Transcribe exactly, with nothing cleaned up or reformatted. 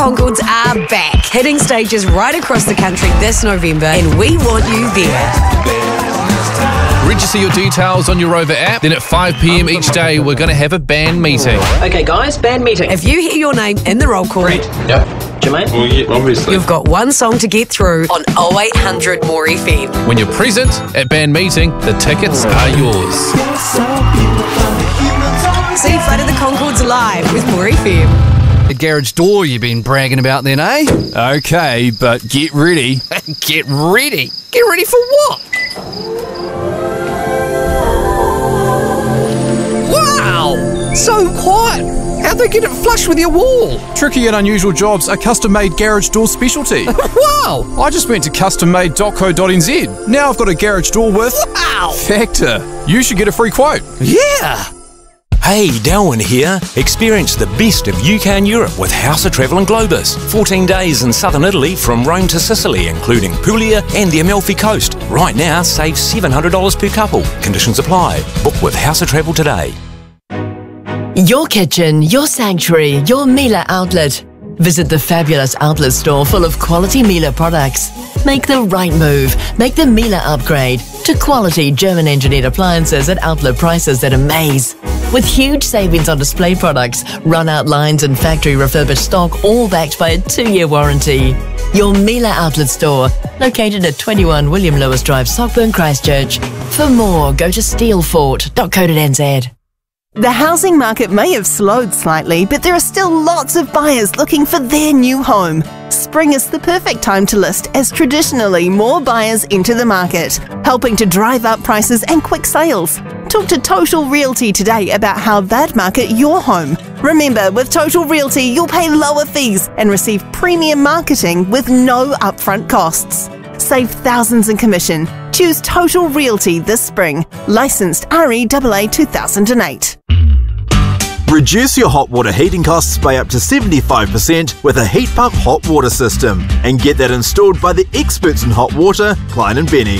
Concords are back, hitting stages right across the country this November, and we want you there. Register your details on your Rover app. Then at five p m each day, we're going to have a band meeting. Okay, guys, band meeting. If you hear your name in the roll call, Yep. Jermaine? Well, yeah, obviously. you've got one song to get through on oh eight hundred More F M. When you're present at band meeting, the tickets are yours. See Flight of the Concords live with More F M. The garage door you've been bragging about then, eh? Okay, but get ready. Get ready. Get ready for what? Wow! So quiet. How'd they get it flush with your wall? Tricky and Unusual Jobs, a custom-made garage door specialty. Wow! I just went to custom made dot co dot n z. Now I've got a garage door with Wow! Factor. You should get a free quote. Yeah! Hey, Darwin here. Experience the best of U K and Europe with House of Travel and Globus. fourteen days in southern Italy from Rome to Sicily, including Puglia and the Amalfi Coast. Right now, save seven hundred dollars per couple. Conditions apply. Book with House of Travel today. Your kitchen, your sanctuary, your Miele outlet. Visit the fabulous outlet store full of quality Miele products. Make the right move. Make the Miele upgrade to quality German-engineered appliances at outlet prices that amaze. With huge savings on display products, run-out lines and factory refurbished stock, all backed by a two-year warranty. Your Miele outlet store, located at twenty-one William Lewis Drive, Sockburn, Christchurch. For more, go to steelfort dot co dot n z. The housing market may have slowed slightly, but there are still lots of buyers looking for their new home. Spring is the perfect time to list, as traditionally more buyers enter the market, helping to drive up prices and quick sales. Talk to Total Realty today about how they'd market your home. Remember, with Total Realty, you'll pay lower fees and receive premium marketing with no upfront costs. Save thousands in commission. Choose Total Realty this spring. Licensed R E A A two thousand eight. Reduce your hot water heating costs by up to seventy-five percent with a heat pump hot water system, and get that installed by the experts in hot water, Klein and Benny.